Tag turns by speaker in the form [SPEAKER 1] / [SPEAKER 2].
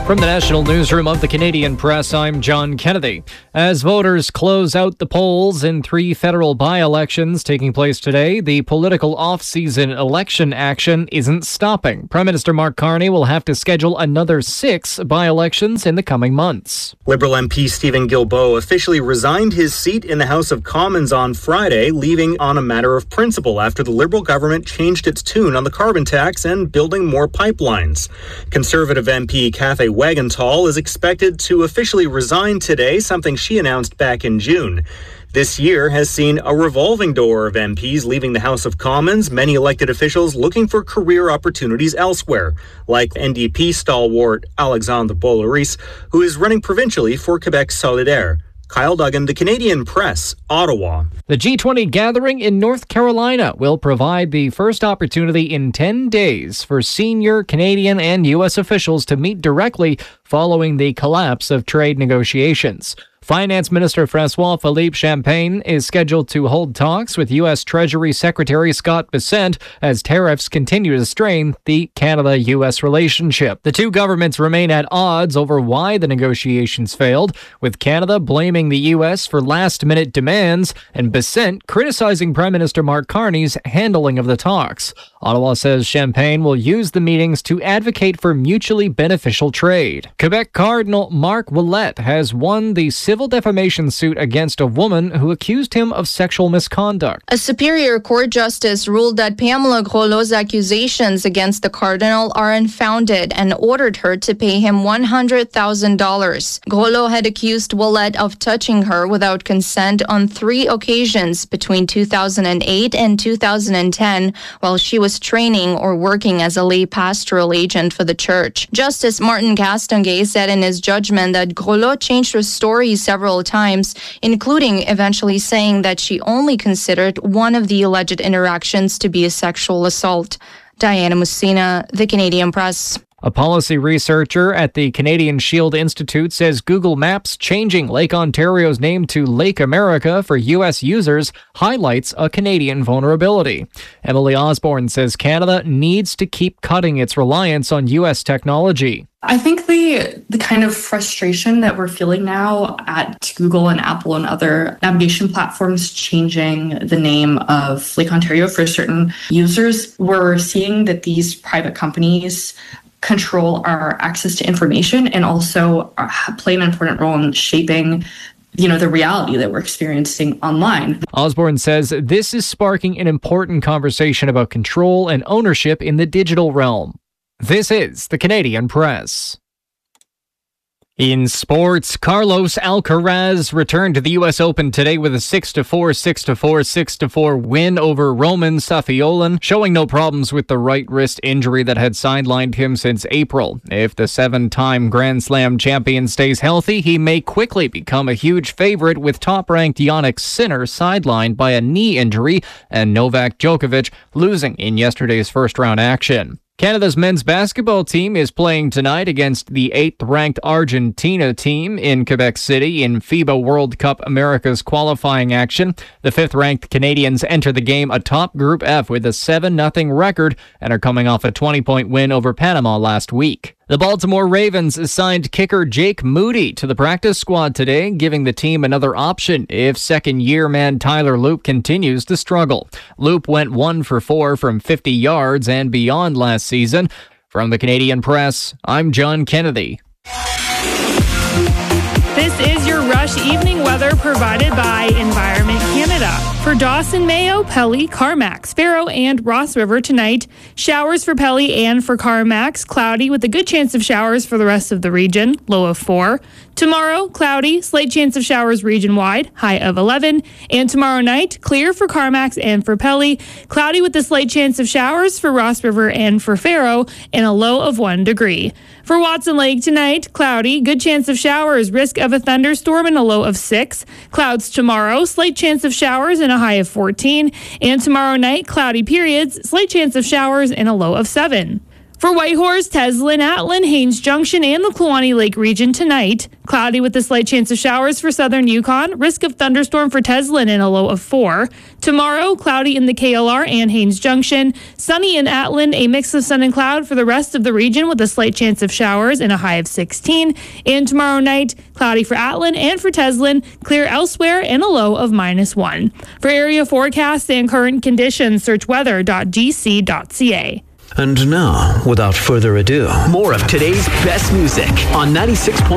[SPEAKER 1] From the National Newsroom of the Canadian Press, I'm John Kennedy. As voters close out the polls in 3 federal by-elections taking place today, the political off-season election action isn't stopping. Prime Minister Mark Carney will have to schedule another 6 by-elections in the coming months.
[SPEAKER 2] Liberal MP Stephen Guilbeault officially resigned his seat in the House of Commons on Friday, leaving on a matter of principle after the Liberal government changed its tune on the carbon tax and building more pipelines. Conservative MP Cathay Wagenthal is expected to officially resign today, something she announced back in June. This year has seen a revolving door of MPs leaving the House of Commons, many elected officials looking for career opportunities elsewhere, like NDP stalwart Alexandre Boulris, who is running provincially for Quebec Solidaire. Kyle Duggan, The Canadian Press, Ottawa.
[SPEAKER 1] The G20 gathering in North Carolina will provide the first opportunity in 10 days for senior Canadian and U.S. officials to meet directly following the collapse of trade negotiations. Finance Minister François-Philippe Champagne is scheduled to hold talks with U.S. Treasury Secretary Scott Bessent as tariffs continue to strain the Canada-U.S. relationship. The two governments remain at odds over why the negotiations failed, with Canada blaming the U.S. for last-minute demands and Bessent criticizing Prime Minister Mark Carney's handling of the talks. Ottawa says Champagne will use the meetings to advocate for mutually beneficial trade. Quebec Cardinal Marc Ouellette has won the civil defamation suit against a woman who accused him of sexual misconduct.
[SPEAKER 3] A Superior Court justice ruled that Pamela Groslo's accusations against the cardinal are unfounded and ordered her to pay him $100,000. Groslo had accused Ouellette of touching her without consent on 3 occasions between 2008 and 2010 while she was training or working as a lay pastoral agent for the church. Justice Martin Castonguay said in his judgment that Groslo changed her story several times, including eventually saying that she only considered one of the alleged interactions to be a sexual assault. Diana Mussina, The Canadian Press.
[SPEAKER 1] A policy researcher at the Canadian Shield Institute says Google Maps changing Lake Ontario's name to Lake America for U.S. users highlights a Canadian vulnerability. Emily Osborne says Canada needs to keep cutting its reliance on U.S. technology.
[SPEAKER 4] I think the kind of frustration that we're feeling now at Google and Apple and other navigation platforms changing the name of Lake Ontario for certain users, we're seeing that these private companies control our access to information and also play an important role in shaping the reality that we're experiencing online.
[SPEAKER 1] Osborne says this is sparking an important conversation about control and ownership in the digital realm. This is the Canadian Press. In sports, Carlos Alcaraz returned to the U.S. Open today with a 6-4, 6-4, 6-4 win over Roman Safiolan, showing no problems with the right wrist injury that had sidelined him since April. If the 7-time Grand Slam champion stays healthy, he may quickly become a huge favorite, with top-ranked Jannik Sinner sidelined by a knee injury and Novak Djokovic losing in yesterday's first-round action. Canada's men's basketball team is playing tonight against the 8th-ranked Argentina team in Quebec City in FIBA World Cup America's qualifying action. The 5th-ranked Canadians enter the game atop Group F with a 7-0 record and are coming off a 20-point win over Panama last week. The Baltimore Ravens assigned kicker Jake Moody to the practice squad today, giving the team another option if second-year man Tyler Loop continues to struggle. Loop went 1 for 4 from 50 yards and beyond last season. From the Canadian Press, I'm John Kennedy.
[SPEAKER 5] This is your Rush Evening weather provided by Environment Canada. For Dawson, Mayo, Pelly, Carmacks, Faro, and Ross River tonight, showers for Pelly and for Carmacks, cloudy with a good chance of showers for the rest of the region, low of 4. Tomorrow, cloudy, slight chance of showers region-wide, high of 11. And tomorrow night, clear for Carmacks and for Pelly, cloudy with a slight chance of showers for Ross River and for Faro, and a low of 1 degree. For Watson Lake tonight, cloudy, good chance of showers, risk of a thunderstorm and a low of 6. Clouds tomorrow, slight chance of showers and a high of 14. And tomorrow night, cloudy periods, slight chance of showers and a low of 7. For Whitehorse, Teslin, Atlin, Haines Junction, and the Kluane Lake region tonight. Cloudy with a slight chance of showers for southern Yukon. Risk of thunderstorm for Teslin and a low of 4. Tomorrow, cloudy in the KLR and Haines Junction. Sunny in Atlin, a mix of sun and cloud for the rest of the region with a slight chance of showers and a high of 16. And tomorrow night, cloudy for Atlin and for Teslin. Clear elsewhere and a low of -1. For area forecasts and current conditions, search weather.gc.ca.
[SPEAKER 6] And now, without further ado,
[SPEAKER 7] more of today's best music on 96.